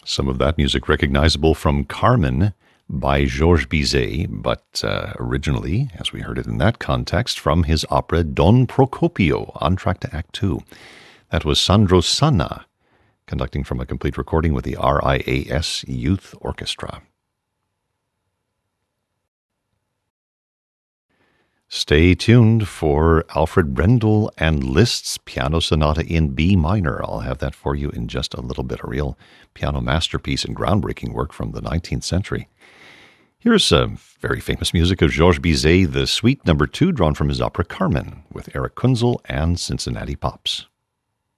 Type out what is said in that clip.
Some of that music recognizable from Carmen by Georges Bizet, but originally, as we heard it in that context, from his opera Don Procopio, on track to Act Two. That was Sandro Sanna, conducting from a complete recording with the RIAS Youth Orchestra. Stay tuned for Alfred Brendel and Liszt's Piano Sonata in B minor. I'll have that for you in just a little bit, a real piano masterpiece and groundbreaking work from the 19th century. Here's very famous music of Georges Bizet, the Suite No. 2, drawn from his opera Carmen, with Eric Kunzel and Cincinnati Pops.